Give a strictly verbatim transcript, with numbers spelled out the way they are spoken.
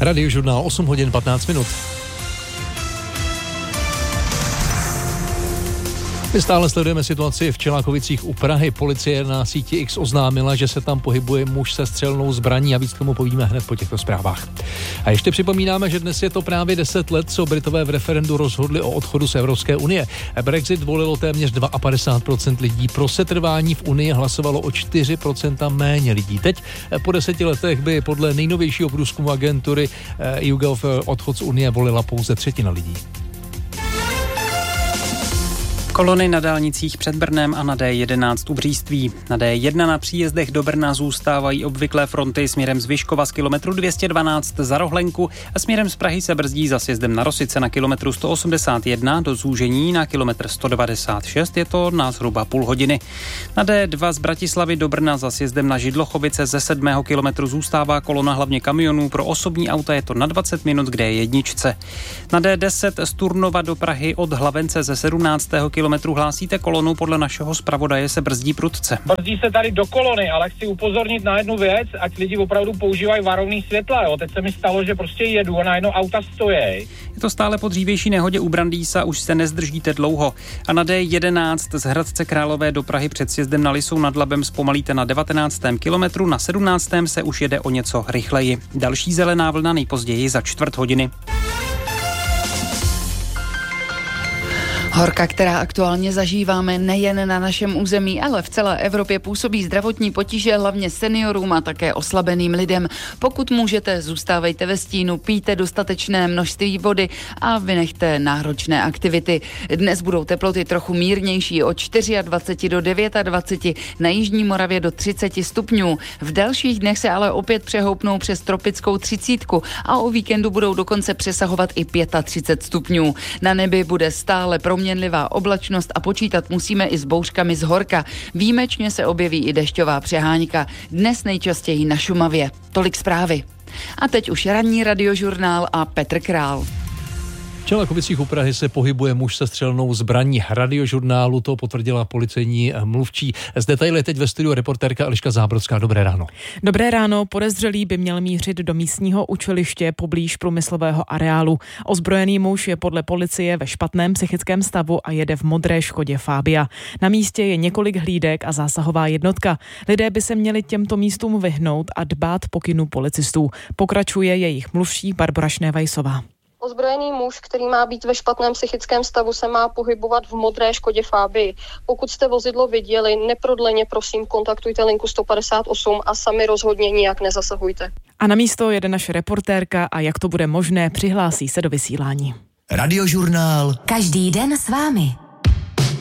Radiožurnál osm hodin patnáct minut. My stále sledujeme situaci v Čelákovicích u Prahy. Policie na síti X oznámila, že se tam pohybuje muž se střelnou zbraní a víc k tomu povíme hned po těchto zprávách. A ještě připomínáme, že dnes je to právě deset let, co Britové v referendu rozhodli o odchodu z Evropské unie. Brexit volilo téměř padesát dva procent lidí. Pro setrvání v unii hlasovalo o čtyři procenta méně lidí. Teď po deseti letech by podle nejnovějšího průzkumu agentury YouGov odchod z unie volila pouze třetina lidí. Kolony na dálnicích před Brnem a na D jedenáct u Bříství. Na D jedna na příjezdech do Brna zůstávají obvyklé fronty směrem z Vyškova z kilometru dvě stě dvanáct za Rohlenku a směrem z Prahy se brzdí za sjezdem na Rosice na kilometru sto osmdesát jedna do zúžení na kilometr sto devadesát šest, je to na zhruba půl hodiny. Na D dva z Bratislavy do Brna za sjezdem na Židlochovice ze sedmého kilometru zůstává kolona hlavně kamionů, pro osobní auta je to na dvacet minut k D jedna. Na D deset z Turnova do Prahy od Hlavence ze sedmnáctého kilometru hlásíte kolonu, podle našeho zpravodaje se brzdí prudce. Brzdí se tady do kolony, ale chci upozornit na jednu věc, ať lidi opravdu používají varovný světla, jo. Teď se mi stalo, že prostě jedu a najednou auta stojí. Je to stále po dřívější nehodě u Brandýsa, už se nezdržíte dlouho. A na D jedenáct z Hradce Králové do Prahy před sjezdem na Lisou nad Labem zpomalíte na devatenáctém kilometru, na sedmnáctém se už jede o něco rychleji. Další zelená vlna nejpozději za čtvrt hodiny. Horka, která aktuálně zažíváme nejen na našem území, ale v celé Evropě, působí zdravotní potíže hlavně seniorům a také oslabeným lidem. Pokud můžete, zůstávejte ve stínu, pijte dostatečné množství vody a vynechte náročné aktivity. Dnes budou teploty trochu mírnější, od dvacet čtyři do dvacet devět, na jižní Moravě do třicet stupňů. V dalších dnech se ale opět přehoupnou přes tropickou třicítku a o víkendu budou dokonce přesahovat i třicet pět stupňů. Na nebi bude stále pro měnlivá oblačnost a počítat musíme i s bouřkami z horka. Výjimečně se objeví i dešťová přehánka. Dnes nejčastěji na Šumavě. Tolik zprávy. A teď už ranní radiožurnál a Petr Král. V Čelákovicích u Prahy se pohybuje muž se střelnou zbraní. Radiožurnálu to potvrdila policejní mluvčí. Z detaily teď ve studiu reportérka Eliška Zábrodská. Dobré ráno. Dobré ráno. Podezřelý by měl mířit do místního učiliště poblíž průmyslového areálu. Ozbrojený muž je podle policie ve špatném psychickém stavu a jede v modré Škodě Fabia. Na místě je několik hlídek a zásahová jednotka. Lidé by se měli těmto místům vyhnout a dbát pokynů policistů. Pokračuje jejich mluvčí Barbora Šnevajsová. Ozbrojený muž, který má být ve špatném psychickém stavu, se má pohybovat v modré Škodě Fabii. Pokud jste vozidlo viděli, neprodleně prosím kontaktujte linku sto padesát osm a sami rozhodně nijak nezasahujte. A na místo jede naše reportérka a jak to bude možné, přihlásí se do vysílání. Radiožurnál. Každý den s vámi.